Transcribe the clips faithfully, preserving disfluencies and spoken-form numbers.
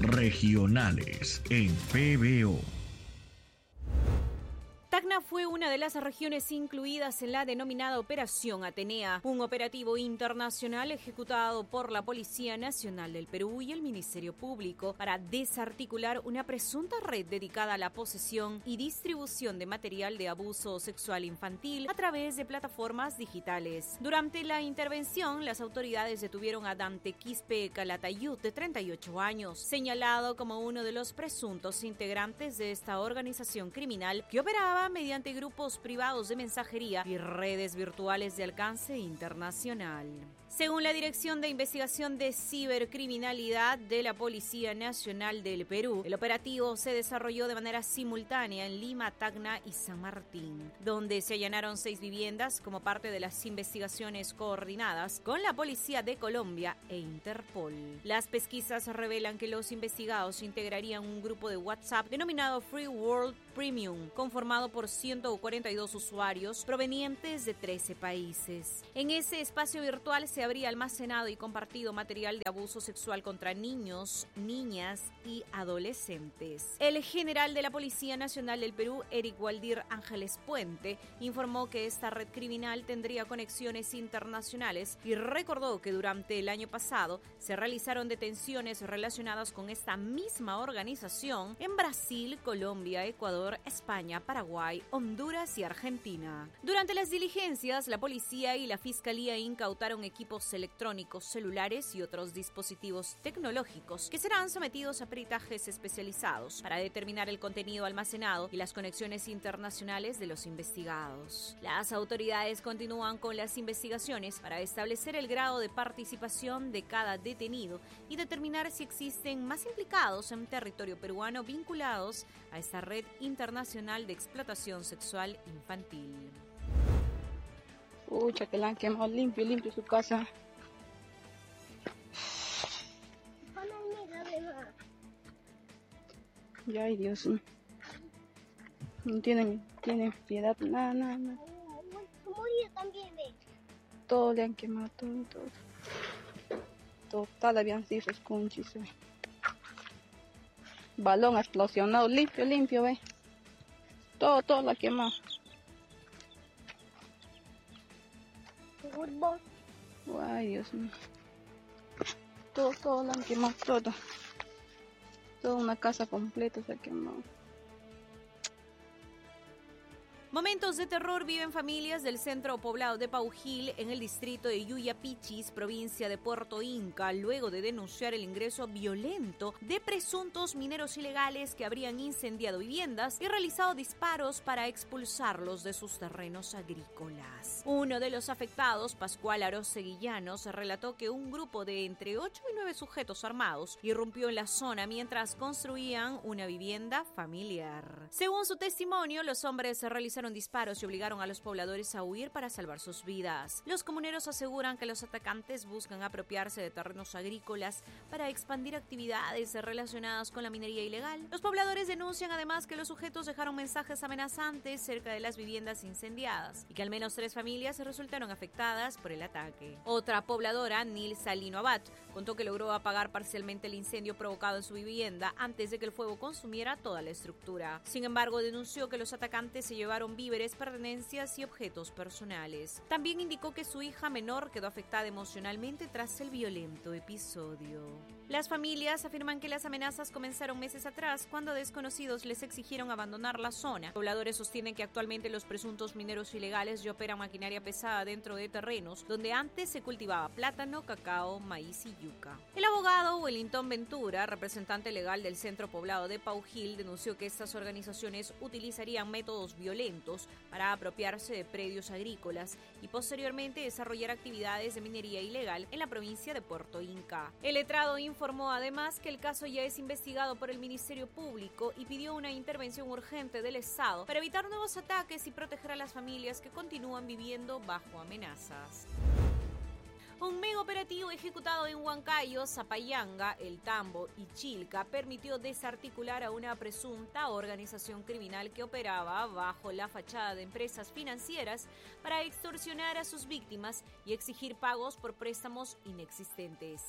regionales en P B O. Tacna fue una de las regiones incluidas en la denominada Operación Atenea, un operativo internacional ejecutado por la Policía Nacional del Perú y el Ministerio Público para desarticular una presunta red dedicada a la posesión y distribución de material de abuso sexual infantil a través de plataformas digitales. Durante la intervención, las autoridades detuvieron a Dante Quispe Calatayud, de treinta y ocho años, señalado como uno de los presuntos integrantes de esta organización criminal que operaba mediante grupos privados de mensajería y redes virtuales de alcance internacional. Según la Dirección de Investigación de Cibercriminalidad de la Policía Nacional del Perú, el operativo se desarrolló de manera simultánea en Lima, Tacna y San Martín, donde se allanaron seis viviendas como parte de las investigaciones coordinadas con la Policía de Colombia e Interpol. Las pesquisas revelan que los investigados integrarían un grupo de WhatsApp denominado Free World Premium, conformado por ciento cuarenta y dos usuarios provenientes de trece países. En ese espacio virtual se habría almacenado y compartido material de abuso sexual contra niños, niñas y adolescentes. El general de la Policía Nacional del Perú, Eric Waldir Ángeles Puente, informó que esta red criminal tendría conexiones internacionales y recordó que durante el año pasado se realizaron detenciones relacionadas con esta misma organización en Brasil, Colombia, Ecuador, España, Paraguay, Honduras y Argentina. Durante las diligencias, la policía y la fiscalía incautaron equipos electrónicos, celulares y otros dispositivos tecnológicos que serán sometidos a peritajes especializados para determinar el contenido almacenado y las conexiones internacionales de los investigados. Las autoridades continúan con las investigaciones para establecer el grado de participación de cada detenido y determinar si existen más implicados en territorio peruano vinculados a esta red internacional de explotación sexual infantil. Pucha, que la han quemado limpio, limpio su casa. Ya, ay Dios. No tienen, tienen piedad, nada, nada, nada. También, ve. Todo le han quemado, todo, todo. Todo, todavía han sido sus conchis, ve. Balón ha explosionado, limpio, limpio, ve. Todo, todo lo ha quemado. Ay, Dios mío. Todo, todo lo han quemado, todo. Toda una casa completa se ha quemado. Momentos de terror viven familias del centro poblado de Paujil en el distrito de Yuyapichis, provincia de Puerto Inca, luego de denunciar el ingreso violento de presuntos mineros ilegales que habrían incendiado viviendas y realizado disparos para expulsarlos de sus terrenos agrícolas. Uno de los afectados, Pascual Aroseguillanos, relató que un grupo de entre ocho y nueve sujetos armados irrumpió en la zona mientras construían una vivienda familiar. Según su testimonio, los hombres se realizaron disparos y obligaron a los pobladores a huir para salvar sus vidas. Los comuneros aseguran que los atacantes buscan apropiarse de terrenos agrícolas para expandir actividades relacionadas con la minería ilegal. Los pobladores denuncian además que los sujetos dejaron mensajes amenazantes cerca de las viviendas incendiadas y que al menos tres familias resultaron afectadas por el ataque. Otra pobladora, Nil Salino Abad, contó que logró apagar parcialmente el incendio provocado en su vivienda antes de que el fuego consumiera toda la estructura. Sin embargo, denunció que los atacantes se llevaron víveres, pertenencias y objetos personales. También indicó que su hija menor quedó afectada emocionalmente tras el violento episodio. Las familias afirman que las amenazas comenzaron meses atrás cuando desconocidos les exigieron abandonar la zona. Pobladores sostienen que actualmente los presuntos mineros ilegales ya operan maquinaria pesada dentro de terrenos donde antes se cultivaba plátano, cacao, maíz y yuca. El abogado Wellington Ventura, representante legal del centro poblado de Paujil, denunció que estas organizaciones utilizarían métodos violentos para apropiarse de predios agrícolas y posteriormente desarrollar actividades de minería ilegal en la provincia de Puerto Inca. El letrado informó además que el caso ya es investigado por el Ministerio Público y pidió una intervención urgente del Estado para evitar nuevos ataques y proteger a las familias que continúan viviendo bajo amenazas. Un mega operativo ejecutado en Huancayo, Zapayanga, El Tambo y Chilca permitió desarticular a una presunta organización criminal que operaba bajo la fachada de empresas financieras para extorsionar a sus víctimas y exigir pagos por préstamos inexistentes.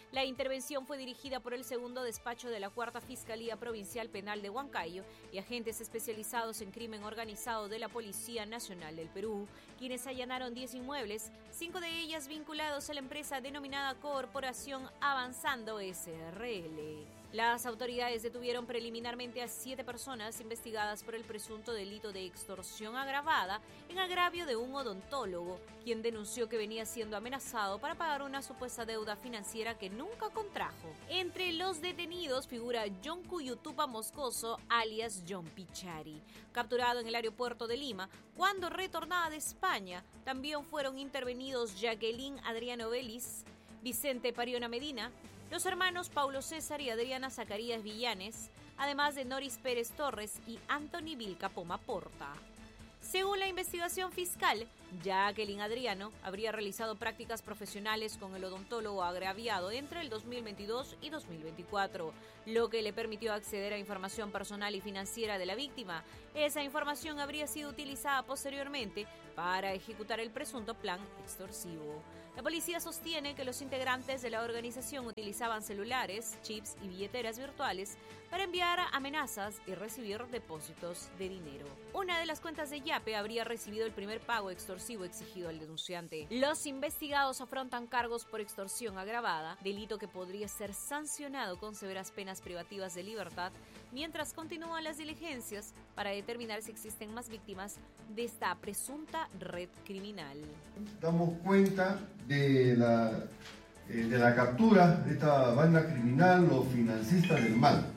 La intervención fue dirigida por el segundo despacho de la Cuarta Fiscalía Provincial Penal de Huancayo y agentes especializados en crimen organizado de la Policía Nacional del Perú, quienes allanaron diez inmuebles, cinco de ellas vinculados a la empresa denominada Corporación Avanzando S R L. Las autoridades detuvieron preliminarmente a siete personas investigadas por el presunto delito de extorsión agravada en agravio de un odontólogo, quien denunció que venía siendo amenazado para pagar una supuesta deuda financiera que nunca contrajo. Entre los detenidos figura John Cuyutupa Moscoso, alias John Pichari, capturado en el aeropuerto de Lima cuando retornaba de España. También fueron intervenidos Jacqueline Adriano Vélez, Vicente Pariona Medina, los hermanos Paulo César y Adriana Zacarías Villanes, además de Noris Pérez Torres y Anthony Vilca Poma Porta. Según la investigación fiscal, Jacqueline Adriano habría realizado prácticas profesionales con el odontólogo agraviado entre el dos mil veintidós y dos mil veinticuatro, lo que le permitió acceder a información personal y financiera de la víctima. Esa información habría sido utilizada posteriormente para ejecutar el presunto plan extorsivo. La policía sostiene que los integrantes de la organización utilizaban celulares, chips y billeteras virtuales para enviar amenazas y recibir depósitos de dinero. Una de las cuentas de Yape habría recibido el primer pago extorsivo exigido al denunciante. Los investigados afrontan cargos por extorsión agravada, delito que podría ser sancionado con severas penas privativas de libertad, mientras continúan las diligencias para determinar si existen más víctimas de esta presunta red criminal. Damos cuenta de la, eh, de la captura de esta banda criminal, los financistas del mal.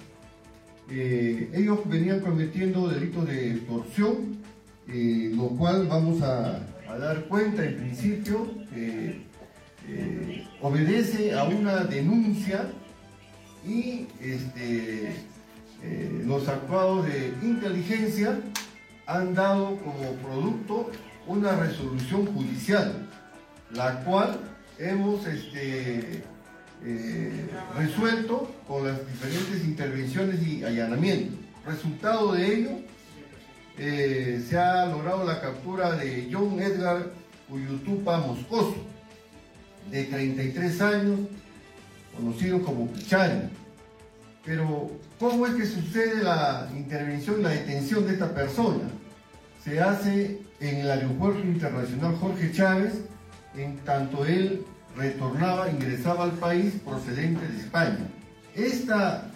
Eh, ellos venían cometiendo delitos de extorsión, eh, lo cual vamos a, a dar cuenta en principio que eh, obedece a una denuncia y este, eh, los actuados de inteligencia han dado como producto una resolución judicial, la cual hemos este, eh, resuelto con las diferentes intervenciones y allanamientos. Resultado de ello, eh, se ha logrado la captura de John Edgar Cuyutupa Moscoso, de treinta y tres años, conocido como Pichari. Pero, ¿cómo es que sucede la intervención y la detención de esta persona? Se hace en el Aeropuerto Internacional Jorge Chávez, en tanto él retornaba, ingresaba al país procedente de España. Esta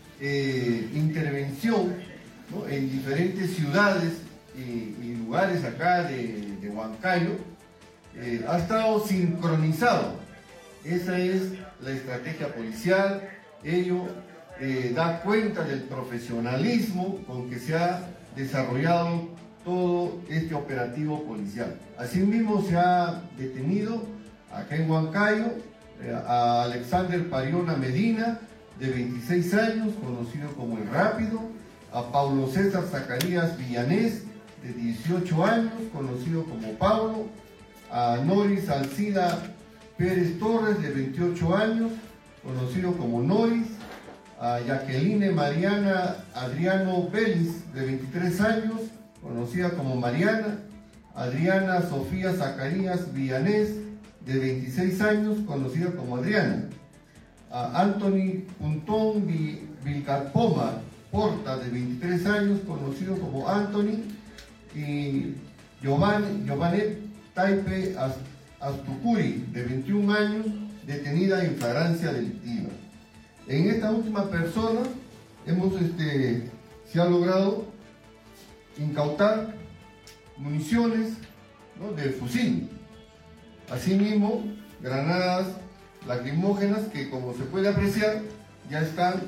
eh, intervención, ¿no?, en diferentes ciudades y, y lugares acá de, de Huancayo eh, ha estado sincronizado. Esa es la estrategia policial. Ello eh, da cuenta del profesionalismo con que se ha desarrollado todo este operativo policial. Asimismo se ha detenido acá en Huancayo eh, a Alexander Pariona Medina, de veintiséis años, conocido como El Rápido, a Paulo César Zacarías Villanés, de dieciocho años, conocido como Pablo, a Noris Alcida Pérez Torres, de veintiocho años, conocido como Noris, a Jacqueline Mariana Adriano Vélez, de veintitrés años, conocida como Mariana, Adriana Sofía Zacarías Villanés, de veintiséis años, conocida como Adriana, a Anthony Puntón Vilcarpoma Porta, de veintitrés años, conocido como Anthony, y Giovanni, Giovanet Taipe Astucuri, de veintiún años, detenida en flagrancia delictiva. En esta última persona hemos, este, se ha logrado incautar municiones, ¿no?, de fusil, asimismo granadas lacrimógenas que, como se puede apreciar, ya están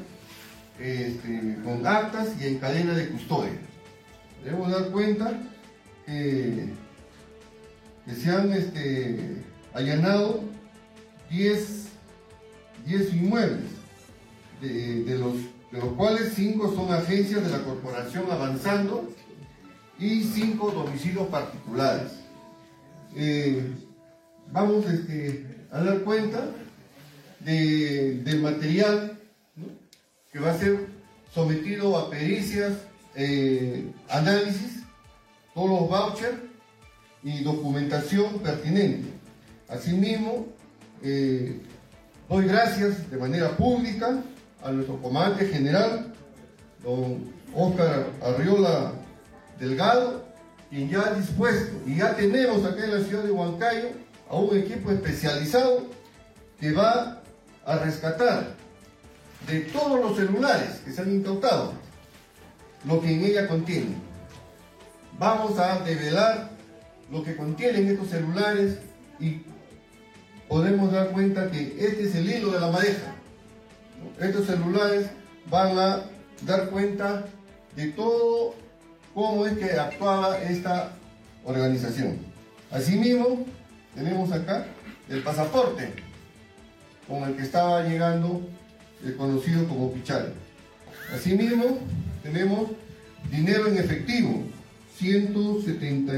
este, con actas y en cadena de custodia. Debemos dar cuenta que, que se han este, allanado diez inmuebles, de, de, los, de los cuales cinco son agencias de la Corporación Avanzando y cinco domicilios particulares. Eh, vamos este, a dar cuenta de, del material, ¿no?, que va a ser sometido a pericias, eh, análisis, todos los vouchers y documentación pertinente. Asimismo, eh, Doy gracias de manera pública a nuestro comandante general, don Óscar Arriola Delgado, quien ya ha dispuesto y ya tenemos acá en la ciudad de Huancayo a un equipo especializado que va a rescatar de todos los celulares que se han incautado lo que en ella contiene. Vamos a develar lo que contienen estos celulares y podemos dar cuenta que este es el hilo de la madeja. Estos celulares van a dar cuenta de todo cómo es que actuaba esta organización. Asimismo, tenemos acá el pasaporte con el que estaba llegando el conocido como Pichal. Asimismo, tenemos dinero en efectivo, ciento setenta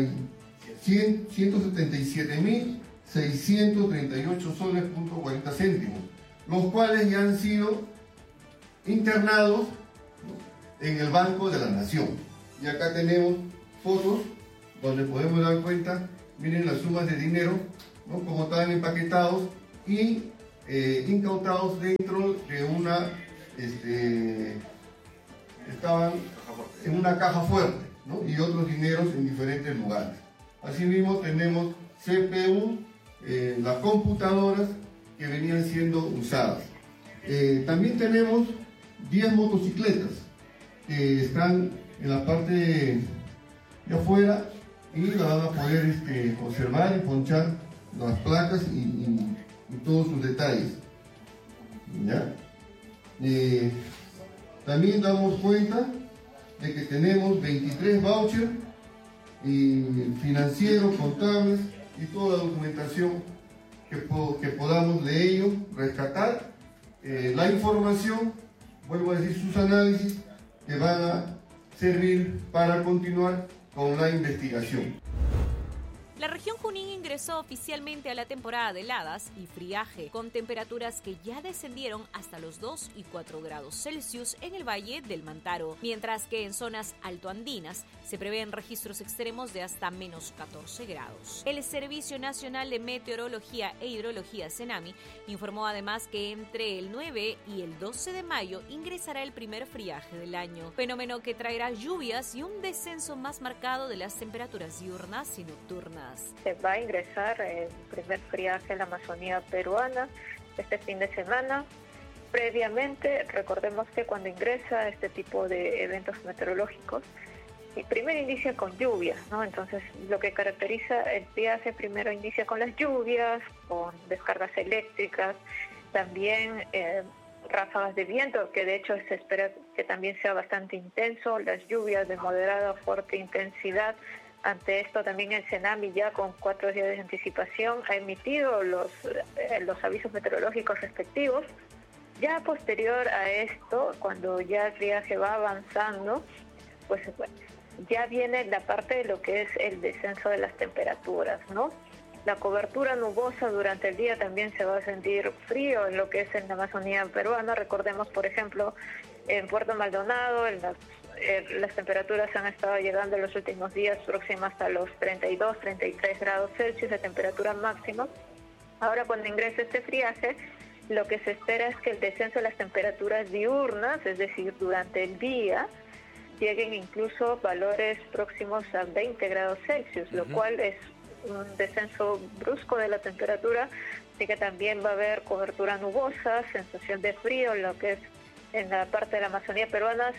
y siete mil seiscientos treinta y ocho soles punto cuarenta céntimos, los cuales ya han sido internados, ¿no?, en el Banco de la Nación. Y acá tenemos fotos donde podemos dar cuenta, miren las sumas de dinero, ¿no?, como estaban empaquetados y eh, incautados dentro de una, este, estaban en una caja fuerte, ¿no?, y otros dineros en diferentes lugares. Asimismo tenemos C P U, eh, las computadoras que venían siendo usadas. Eh, también tenemos diez motocicletas que están en la parte de, de afuera y la van a poder este, observar y ponchar las placas y, y, y todos sus detalles. ¿Ya? Eh, también damos cuenta de que tenemos veintitrés vouchers y financieros, contables y toda la documentación que, po que podamos de ellos rescatar. Eh, la información, vuelvo a decir, sus análisis que van a servir para continuar con la investigación. La región Junín ingresó oficialmente a la temporada de heladas y friaje, con temperaturas que ya descendieron hasta los dos y cuatro grados Celsius en el Valle del Mantaro, mientras que en zonas altoandinas se prevén registros extremos de hasta menos catorce grados. El Servicio Nacional de Meteorología e Hidrología, CENAMI, informó además que entre el nueve y el doce de mayo ingresará el primer friaje del año, fenómeno que traerá lluvias y un descenso más marcado de las temperaturas diurnas y nocturnas. Se va a ingresar el primer friaje en la Amazonía peruana este fin de semana. Previamente, recordemos que cuando ingresa este tipo de eventos meteorológicos, primero inicia con lluvias, ¿no? Entonces, lo que caracteriza el friaje primero inicia con las lluvias, con descargas eléctricas, también eh, ráfagas de viento, que de hecho se espera que también sea bastante intenso, las lluvias de moderada o fuerte intensidad. Ante esto también el CENAMI, ya con cuatro días de anticipación, ha emitido los, eh, los avisos meteorológicos respectivos. Ya posterior a esto, cuando ya el friaje va avanzando, pues bueno, ya viene la parte de lo que es el descenso de las temperaturas, ¿no? La cobertura nubosa durante el día también se va a sentir frío en lo que es en la Amazonía peruana. Recordemos, por ejemplo, en Puerto Maldonado, en las Eh, las temperaturas han estado llegando en los últimos días próximas a los treinta y dos, treinta y tres grados Celsius de temperatura máxima. Ahora, cuando ingrese este friaje, lo que se espera es que el descenso de las temperaturas diurnas, es decir, durante el día, lleguen incluso valores próximos a veinte grados Celsius, uh-huh. lo cual es un descenso brusco de la temperatura, así que también va a haber cobertura nubosa, sensación de frío, lo que es en la parte de la Amazonía peruana.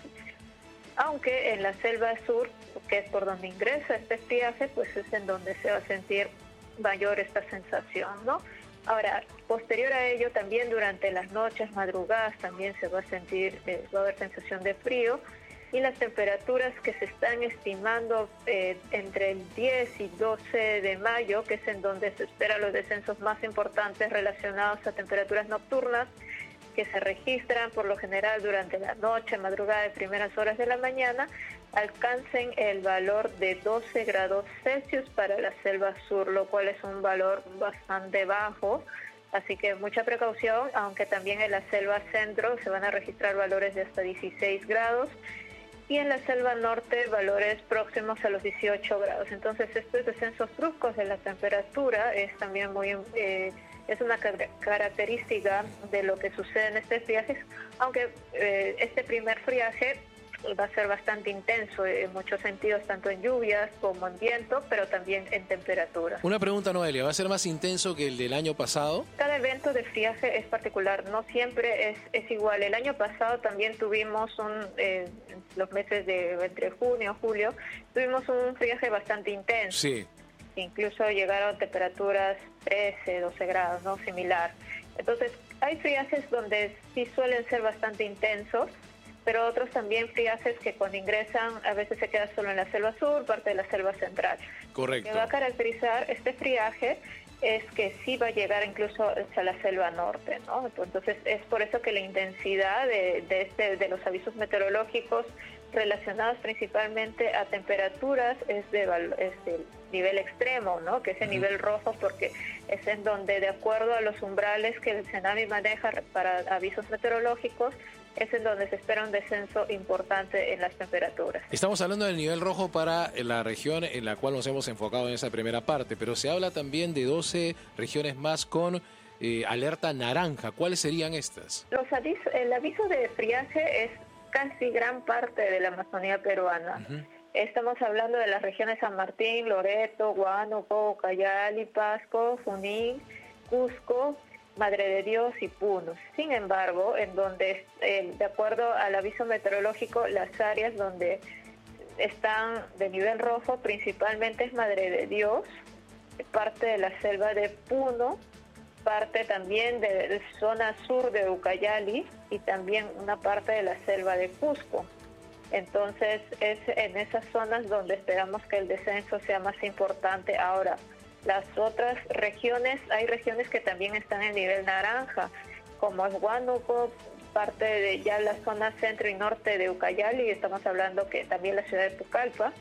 Aunque en la selva sur, que es por donde ingresa este friaje, pues es en donde se va a sentir mayor esta sensación, ¿no? Ahora, posterior a ello, también durante las noches, madrugadas, también se va a sentir, eh, va a haber sensación de frío, y las temperaturas que se están estimando eh, entre el diez y doce de mayo, que es en donde se esperan los descensos más importantes relacionados a temperaturas nocturnas, que se registran por lo general durante la noche, madrugada y primeras horas de la mañana, alcancen el valor de doce grados Celsius para la selva sur, lo cual es un valor bastante bajo, así que mucha precaución, aunque también en la selva centro se van a registrar valores de hasta dieciséis grados, y en la selva norte valores próximos a los dieciocho grados. Entonces estos descensos bruscos de la temperatura es también muy... Eh, Es una car- característica de lo que sucede en estos friajes, aunque eh, este primer friaje va a ser bastante intenso en muchos sentidos, tanto en lluvias como en viento, pero también en temperatura. Una pregunta, Noelia, ¿va a ser más intenso que el del año pasado? Cada evento de friaje es particular, no siempre es, es igual. El año pasado también tuvimos un, eh, en los meses de entre junio y julio, tuvimos un friaje bastante intenso. Sí. Incluso llegaron temperaturas trece, doce grados, ¿no? Similar. Entonces, hay friajes donde sí suelen ser bastante intensos, pero otros también friajes que cuando ingresan a veces se quedan solo en la selva sur, parte de la selva central. Correcto. Lo que va a caracterizar este friaje es que sí va a llegar incluso hacia la selva norte, ¿no? Entonces es por eso que la intensidad de, de, este, de los avisos meteorológicos relacionados principalmente a temperaturas es de, es de nivel extremo, ¿no? Que es el uh-huh. nivel rojo, porque es en donde, de acuerdo a los umbrales que el CENAMI maneja para avisos meteorológicos, es en donde se espera un descenso importante en las temperaturas. Estamos hablando del nivel rojo para la región en la cual nos hemos enfocado en esa primera parte, pero se habla también de doce regiones más con eh, alerta naranja. ¿Cuáles serían estas? Los avisos, el aviso de friaje es casi gran parte de la Amazonía peruana. Uh-huh. Estamos hablando de las regiones San Martín, Loreto, Huánuco, Ucayali, Pasco, Junín, Cusco, Madre de Dios y Puno. Sin embargo, en donde, eh, de acuerdo al aviso meteorológico, las áreas donde están de nivel rojo principalmente es Madre de Dios, parte de la selva de Puno, parte también de la zona sur de Ucayali y también una parte de la selva de Cusco. Entonces es en esas zonas donde esperamos que el descenso sea más importante. Ahora, las otras regiones, hay regiones que también están en nivel naranja, como es Huánuco, parte de ya la zona centro y norte de Ucayali, y estamos hablando que también la ciudad de Pucallpa,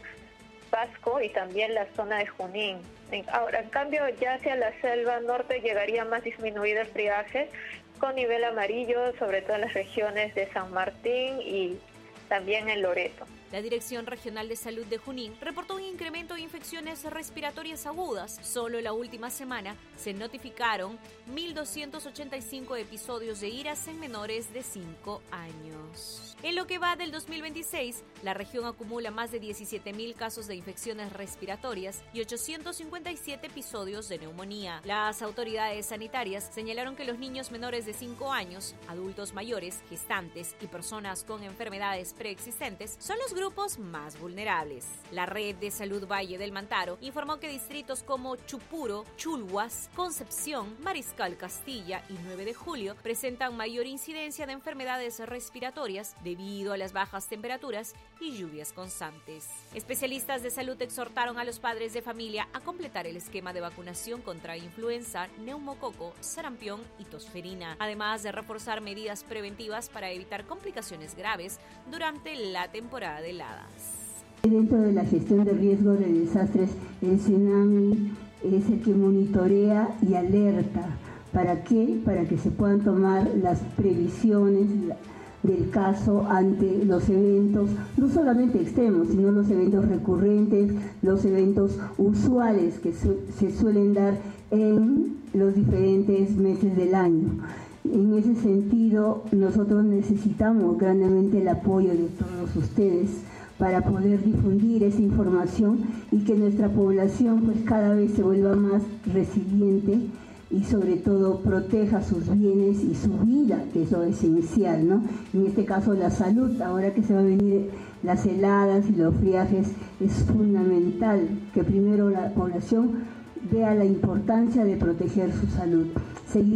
Pasco y también la zona de Junín. Ahora, en cambio, ya hacia la selva norte llegaría más disminuido el friaje, con nivel amarillo, sobre todo en las regiones de San Martín y también en Loreto. La Dirección Regional de Salud de Junín reportó un incremento de infecciones respiratorias agudas. Solo en la última semana se notificaron mil doscientos ochenta y cinco episodios de iras en menores de cinco años. En lo que va del dos mil veintiséis, la región acumula más de diecisiete mil casos de infecciones respiratorias y ochocientos cincuenta y siete episodios de neumonía. Las autoridades sanitarias señalaron que los niños menores de cinco años, adultos mayores, gestantes y personas con enfermedades preexistentes son los grupos más vulnerables. La Red de Salud Valle del Mantaro informó que distritos como Chupuro, Chulhuas, Concepción, Mariscal Castilla y nueve de julio presentan mayor incidencia de enfermedades respiratorias debido a las bajas temperaturas y lluvias constantes. Especialistas de salud exhortaron a los padres de familia a completar el esquema de vacunación contra influenza, neumococo, sarampión y tosferina, además de reforzar medidas preventivas para evitar complicaciones graves durante la temporada de heladas. Dentro de la gestión de riesgo de desastres, el CENAMI es el que monitorea y alerta. ¿Para qué? Para que se puedan tomar las previsiones del caso ante los eventos, no solamente extremos, sino los eventos recurrentes, los eventos usuales que su- se suelen dar en los diferentes meses del año. En ese sentido, nosotros necesitamos grandemente el apoyo de todos ustedes para poder difundir esa información y que nuestra población pues cada vez se vuelva más resiliente y sobre todo proteja sus bienes y su vida, que es lo esencial, ¿no? En este caso la salud, ahora que se van a venir las heladas y los friajes, es fundamental que primero la población vea la importancia de proteger su salud.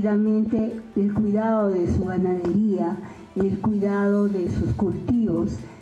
Seguidamente, el cuidado de su ganadería, el cuidado de sus cultivos,